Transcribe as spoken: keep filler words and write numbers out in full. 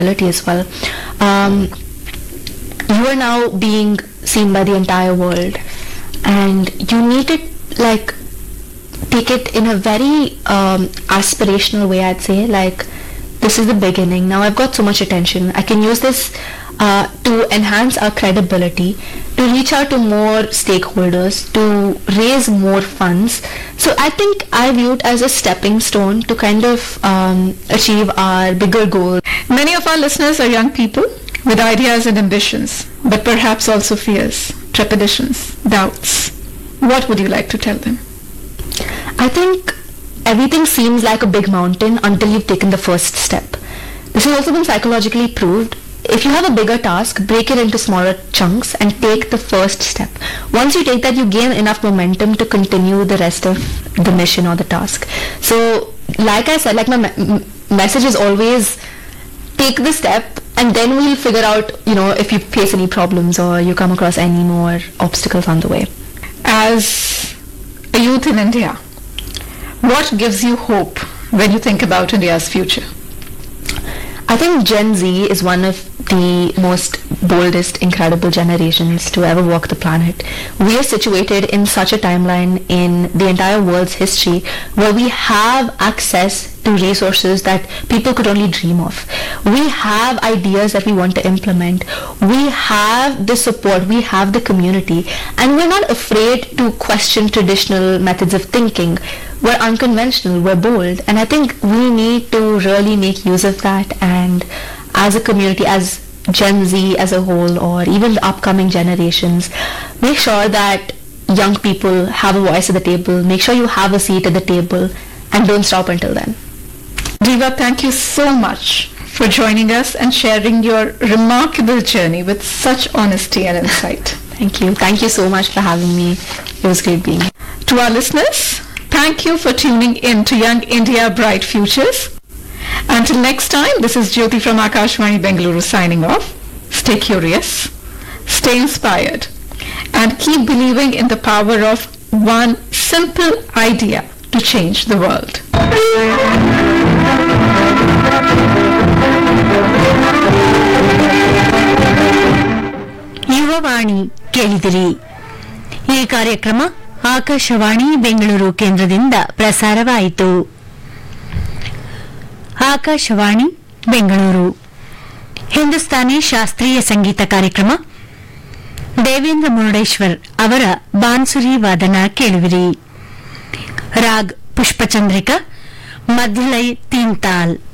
as well. Um, you are now being seen by the entire world, and you need to like take it in a very um, aspirational way. I'd say like this is the beginning. Now I've got so much attention. I can use this uh, to enhance our credibility, to reach out to more stakeholders, to raise more funds. So I think I view it as a stepping stone to kind of um, achieve our bigger goal. Many of our listeners are young people with ideas and ambitions, but perhaps also fears, trepidations, doubts. What would you like to tell them? I think everything seems like a big mountain until you've taken the first step. This has also been psychologically proved. If you have a bigger task, break it into smaller chunks and take the first step. Once you take that, you gain enough momentum to continue the rest of the mission or the task. So, like I said, like my me- message is always take the step, and then we'll figure out, you know, if you face any problems or you come across any more obstacles on the way. As a youth in India, what gives you hope when you think about India's future? I think Gen Z is one of the most boldest, incredible generations to ever walk the planet. We are situated in such a timeline in the entire world's history where we have access to resources that people could only dream of. We have ideas that we want to implement. We have the support, we have the community, and we're not afraid to question traditional methods of thinking. We're unconventional, we're bold, and I think we need to really make use of that, and as a community, as Gen Z as a whole, or even the upcoming generations, make sure that young people have a voice at the table, make sure you have a seat at the table, and don't stop until then. Jiva, thank you so much for joining us and sharing your remarkable journey with such honesty and insight. Thank you. Thank you so much for having me. It was great being here. To our listeners, thank you for tuning in to Young India Bright Futures. Until next time, this is Jyoti from Akashvani Bengaluru signing off. Stay curious, stay inspired, and keep believing in the power of one simple idea to change the world. Yuvavani ಕೇಳಿದಿರಿ. ಈ ಕಾರ್ಯಕ್ರಮ ಆಕಾಶವಾಣಿ ಬೆಂಗಳೂರು ಕೇಂದ್ರದಿಂದ ಪ್ರಸಾರವಾಯಿತು. ಆಕಾಶವಾಣಿ ಬೆಂಗಳೂರು. ಹಿಂದೂಸ್ತಾನಿ ಶಾಸ್ತ್ರೀಯ ಸಂಗೀತ ಕಾರ್ಯಕ್ರಮ. ದೇವೇಂದ್ರ ಮುರುಡೇಶ್ವರ್ ಅವರ ಬಾನ್ಸುರಿ ವಾದನ ಕೇಳುವಿರಿ. ರಾಗ್ ಪುಷ್ಪಚಂದ್ರಿಕಾ, ಮಧ್ಯಲೈ ತೀನ್ ತಾಲ್.